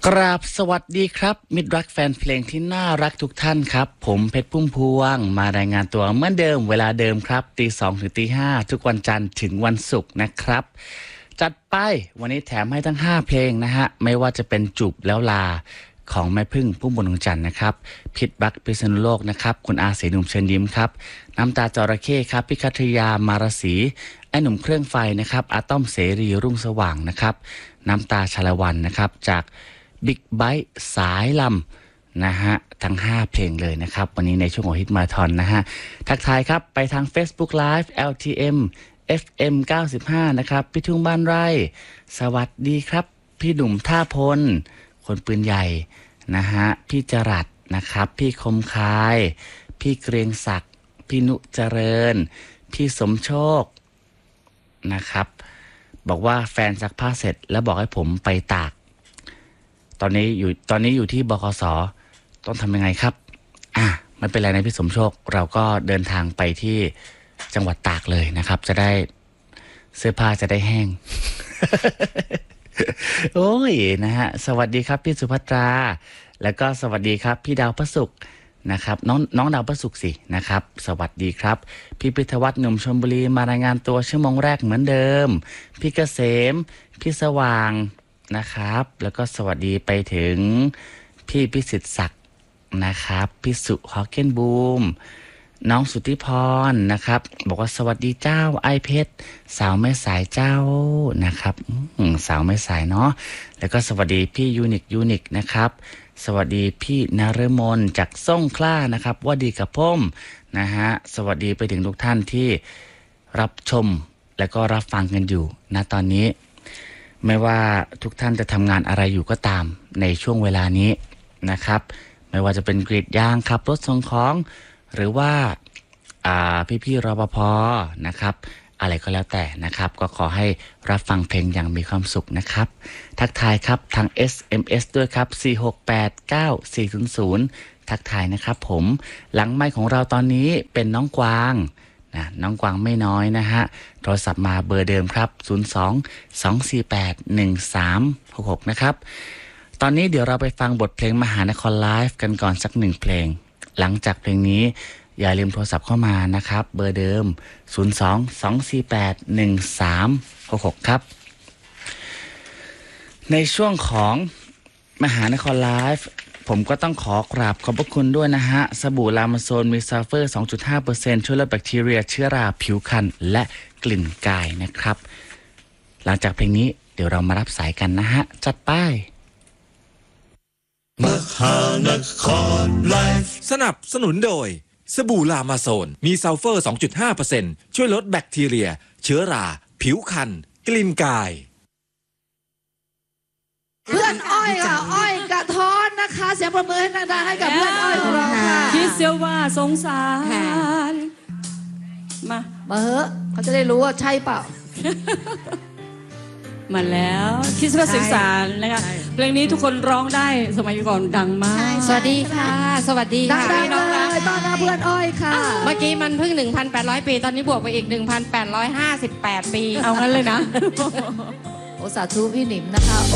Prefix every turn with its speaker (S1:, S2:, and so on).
S1: กราบสวัสดีครับมิตรรักแฟนเพลงที่น่ารักทุกท่านครับผมเพชรพุ่มพวงมารายงานตัวเหมือนเดิมเวลาเดิมครับตี 2 ถึงตี 5ทุกวันจันทร์ถึงวันศุกร์นะครับจัดไปวันนี้แถมให้ทั้ง5เพลงนะฮะไม่ว่าจะเป็นจูบแล้วลาของแม่พึ่งพุ่มพวงดวงจันทร์นะครับพิษรักพิษณุโลกนะครับคุณอาเสนุ่มเชิญยิ้มครับน้ำตาจระเข้ครับพิคัทยามารสีไอ้หนุ่มเครื่องไฟนะครับอาต้อมเสรีรุ่งสว่างนะครับน้ำตาชาละวันนะครับจากบิ๊กไบค์สายลำนะฮะทั้ง5เพลงเลยนะครับวันนี้ในช่วงของฮิตมาราธอนนะฮะทักทายครับไปทาง Facebook Live LTM FM 95นะครับพี่ทุ่งบ้านไร่สวัสดีครับพี่หนุ่มท่าพลคนปืนใหญ่นะฮะพี่จรัสนะครับพี่คมคายพี่เกรียงศักดิ์พี่นุเจริญพี่สมโชคนะครับบอกว่าแฟนซักผ้าเสร็จแล้วบอกให้ผมไปตากตอนนี้อยู่ที่บขส.ต้องทำยังไงครับไม่เป็นไรนะพี่สมโชคเราก็เดินทางไปที่จังหวัดตากเลยนะครับจะได้เสื้อผ้าจะได้แห้ง โอ้ยนะฮะสวัสดีครับพี่สุภัตราแล้วก็สวัสดีครับพี่ดาวประสุขนะครับน้องดาวประสุขสินะครับสวัสดีครับพี่พิทวัฒน์หนุ่มชลบุรีมารายงานตัวชั่วโมงแรกเหมือนเดิมพี่เกษมพี่สว่างนะครับแล้วก็สวัสดีไปถึงพี่พิสิทธิ์ศักดิ์นะครับพี่สุฮอกเกนบูมน้องสุทธิพรนะครับบอกว่าสวัสดีเจ้าไอเพชรสาวแม่สายเจ้านะครับสาวแม่สายเนาะแล้วก็สวัสดีพี่ยูนิคนะครับสวัสดีพี่นฤมลจากส่งคล้านะครับว่าดีกับพ่มนะฮะสวัสดีไปถึงทุกท่านที่รับชมและก็รับฟังกันอยู่ณตอนนี้ไม่ว่าทุกท่านจะทำงานอะไรอยู่ก็ตามในช่วงเวลานี้นะครับไม่ว่าจะเป็นกรีดยางขับรถส่งของหรือว่าพี่รปภนะครับอะไรก็แล้วแต่นะครับก็ขอให้รับฟังเพลงอย่างมีความสุขนะครับทักทายครับทาง SMS ด้วยครับ4689400ทักทายนะครับผมหลังไมค์ของเราตอนนี้เป็นน้องกวางนะน้องกวางไม่น้อยนะฮะโทรศัพท์มาเบอร์เดิมครับ02-248-1366นะครับตอนนี้เดี๋ยวเราไปฟังบทเพลงมหานครไลฟ์กันก่อนสัก1เพลงหลังจากเพลงนี้อย่าลืมโทรศัพท์เข้ามานะครับเบอร์เดิม02-248-1366ครับในช่วงของมหานครไลฟ์ผมก็ต้องขอกราบขอบพระคุณด้วยนะฮะสบู่ลามาโซนมีซัลเฟอร์ 2.5% ช่วยลดแบคทีเรียเชื้อราผิวคันและกลิ่นกายนะครับหลังจากเพลงนี้เดี๋ยวเรามารับสายกันนะฮะจัดไป
S2: มหานครไลฟ์สนับสนุนโดยสบู่ลามาโซนมีซัลเฟอร์ 2.5% ช่วยลดแบคทีเรียเชื้อราผิวคันกลิ่นกาย
S3: เพื่อนอ้อยค่ะอ้อยกระท้อนนะคะเสียงประมือให้ดังๆให้กับเพื่อนอ้อยของเราค่ะ
S4: คิดเสียว่าสงสารมา
S3: เถอะเขาจะได้รู้ว่าใช่เปล่า
S4: มาแล้วคิดว่าสงสารนะคะเพลงนี้ทุกคนร้องได้สมัยก่อนดังมาก
S5: สวัสดีค่ะสวัสดีค่ะ
S3: ดังเลยต้อนรับเพื่อนอ้อยค่ะ
S5: เมื่อกี้มันเพิ่ง 1,800 ปีตอนนี้บวกไปอีก 1,858 ปี
S4: เอางั้นเลยนะ
S3: โอสาธุพี่หนิมนะคะ